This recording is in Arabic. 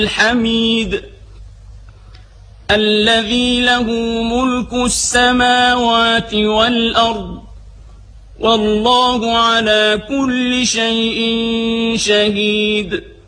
الحميد الذي له ملك السماوات والأرض والله على كل شيء شهيد.